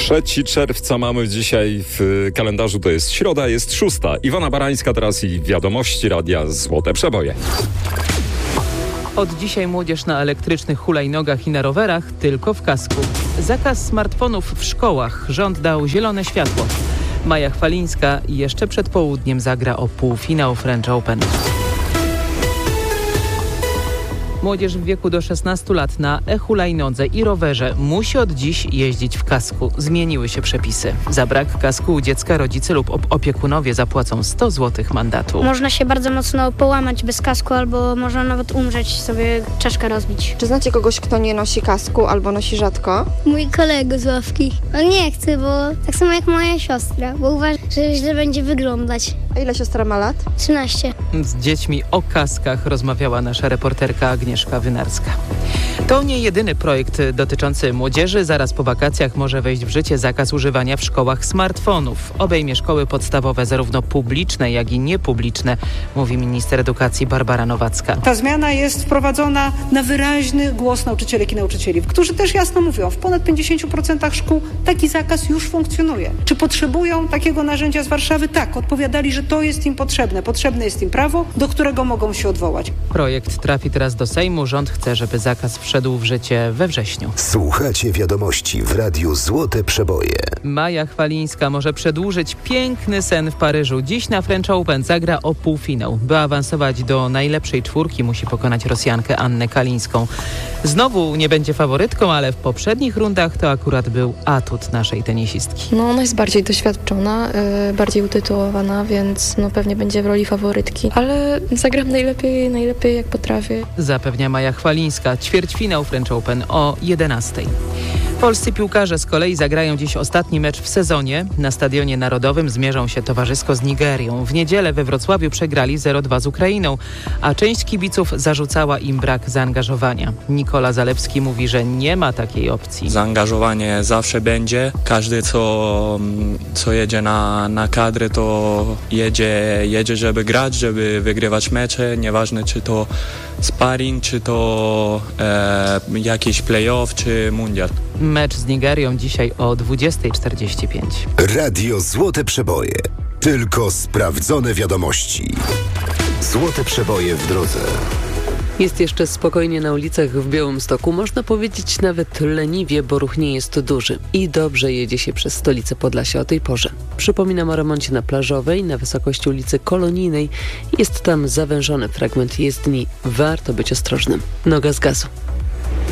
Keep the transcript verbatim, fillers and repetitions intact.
trzeciego czerwca mamy dzisiaj w kalendarzu, to jest środa, jest szósta. Iwona Barańska teraz i wiadomości Radia Złote Przeboje. Od dzisiaj młodzież na elektrycznych hulajnogach i na rowerach tylko w kasku. Zakaz smartfonów w szkołach. Rząd dał zielone światło. Maja Chwalińska jeszcze przed południem zagra o półfinał French Open. Młodzież w wieku do szesnastu lat na e-hulajnodze i rowerze musi od dziś jeździć w kasku. Zmieniły się przepisy. Za brak kasku u dziecka rodzice lub opiekunowie zapłacą sto złotych mandatu. Można się bardzo mocno połamać bez kasku albo można nawet umrzeć, sobie czaszkę rozbić. Czy znacie kogoś, kto nie nosi kasku albo nosi rzadko? Mój kolega z ławki. On nie chce, bo tak samo jak moja siostra, bo uważa, że źle będzie wyglądać. A ile siostra ma lat? trzynaście. Z dziećmi o kaskach rozmawiała nasza reporterka Agnieszka Wynarska. To nie jedyny projekt dotyczący młodzieży. Zaraz po wakacjach może wejść w życie zakaz używania w szkołach smartfonów. Obejmie szkoły podstawowe zarówno publiczne, jak i niepubliczne, mówi minister edukacji Barbara Nowacka. Ta zmiana jest wprowadzona na wyraźny głos nauczycielek i nauczycieli, którzy też jasno mówią, w ponad pięćdziesięciu procentach szkół taki zakaz już funkcjonuje. Czy potrzebują takiego narzędzia z Warszawy? Tak, odpowiadali, że to jest im potrzebne. Potrzebne jest im prawo, do którego mogą się odwołać. Projekt trafi teraz do Sejmu. Rząd chce, żeby zakaz wszedł w życie we wrześniu. Słuchacie wiadomości w Radiu Złote Przeboje. Maja Chwalińska może przedłużyć piękny sen w Paryżu. Dziś na French Open zagra o półfinał. By awansować do najlepszej czwórki, musi pokonać Rosjankę Annę Kalińską. Znowu nie będzie faworytką, ale w poprzednich rundach to akurat był atut naszej tenisistki. No ona jest bardziej doświadczona, yy, bardziej utytułowana, więc no pewnie będzie w roli faworytki. Ale zagram najlepiej, najlepiej jak potrafię. Zapewnia Maja Chwalińska. Ćwierćfinał French Open o jedenastej. Polscy piłkarze z kolei zagrają dziś ostatni mecz w sezonie. Na Stadionie Narodowym zmierzą się towarzysko z Nigerią. W niedzielę we Wrocławiu przegrali zero dwa z Ukrainą, a część kibiców zarzucała im brak zaangażowania. Nikola Zalewski mówi, że nie ma takiej opcji. Zaangażowanie zawsze będzie. Każdy, co, co jedzie na, na kadrę, to jedzie, jedzie, żeby grać, żeby wygrywać mecze. Nieważne, czy to sparring, czy to e, jakiś play-off, czy mundial. Mecz z Nigerią dzisiaj o dwudziestej czterdzieści pięć. Radio Złote Przeboje. Tylko sprawdzone wiadomości. Złote Przeboje w drodze. Jest jeszcze spokojnie na ulicach w Białymstoku. Można powiedzieć nawet leniwie, bo ruch nie jest duży. I dobrze jedzie się przez stolicę Podlasia o tej porze. Przypominam o remoncie na Plażowej, na wysokości ulicy Kolonijnej. Jest tam zawężony fragment jezdni. Warto być ostrożnym. Noga z gazu.